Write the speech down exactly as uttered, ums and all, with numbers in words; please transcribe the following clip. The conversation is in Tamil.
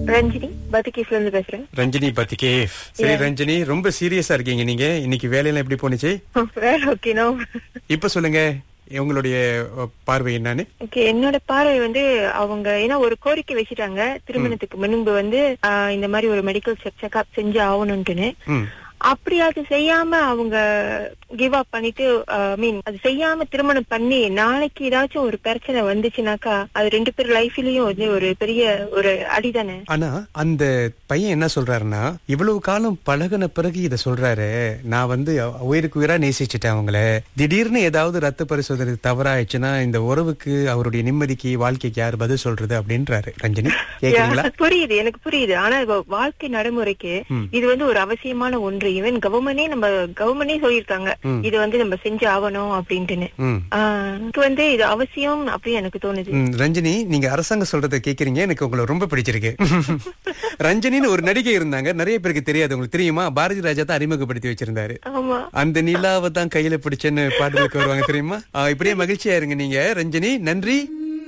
ரஞ்சினி பத்திகேஃப்ல இருந்து பேசுறேன். ரஞ்சினி பத்திகேஃப். சரி ரஞ்சினி, ரொம்ப சீரியஸா இருக்கீங்க நீங்க. இன்னைக்கு வேலையெல்லாம் எப்படி போனுச்சு? வேற ஓகேனோ. இப்ப சொல்லுங்க உங்களுடைய பார்வை என்னன்னு. ஓகே, என்னோட பார்வை வந்து அவங்க ஏன்னா ஒரு கோரிக்கை வச்சுட்டாங்க திருமணத்துக்கு முன்பு வந்து ஆஹ் இந்த மாதிரி ஒரு மெடிக்கல் செக்அப் செஞ்சு ஆகணும்ட்டுன்னு. அப்படி அது செய்யாம அவங்க கிவ் அப் பண்ணிட்டு மீன் அது செய்யாம திருமணம் பண்ணி நாளைக்கு ஏதாச்சும் ஒரு பிரச்சனை வந்துச்சுனாக்கா அது ரெண்டு பேர் லைஃப்லயும் வந்து ஒரு பெரிய ஒரு அடிதானே. ஆனா அந்த பையன் என்ன சொல்றாருன்னா, இவ்வளவு காலம் பழகுன பிறகு இத சொல்றாரு, நான் வந்து உயிருக்கு உயிரா நேசிச்சுட்டேன் அவங்கள, திடீர்னு ஏதாவது ரத்த பரிசோதனை தவறாயிடுச்சுன்னா இந்த உறவுக்கு அவருடைய நிம்மதிக்கு வாழ்க்கைக்கு யார் பதில் சொல்றது அப்படின்றாரு. ரஞ்சினி கேக்குறீங்களா? புரியுது, எனக்கு புரியுது. ஆனா வாழ்க்கை நடைமுறைக்கு இது வந்து ஒரு அவசியமான ஒன்று. ஈவன் கவர்மெண்டே நம்ம கவர்மெண்டே சொல்லியிருக்காங்க இது வந்து நம்ம செஞ்சு ஆகணும் அப்படின்ட்டுன்னு. வந்து இது அவசியம் அப்படின்னு எனக்கு தோணுது. ரஞ்சினி, நீங்க அரசாங்கம் சொல்றத கேக்குறீங்க, எனக்கு உங்களை ரொம்ப பிடிச்சிருக்கு. ரஞ்சினின்னு ஒரு நடிகை இருந்தாங்க, நிறைய பேருக்கு தெரியாது. உங்களுக்கு தெரியுமா? பாரதி ராஜா தான் அறிமுகப்படுத்தி வச்சிருந்தாரு. அந்த நிலாவை தான் கையில பிடிச்சேன்னு பாடலுக்கு வருவாங்க தெரியுமா? இப்படியே மகிழ்ச்சியா இருங்க நீங்க ரஞ்சினி. நன்றி.